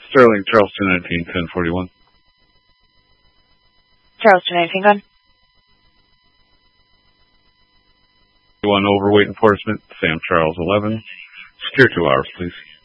Sterling, Charles 219, 1041. Charles 219, go on. One overweight enforcement, Sam Charles 11. Secure 2 hours, please.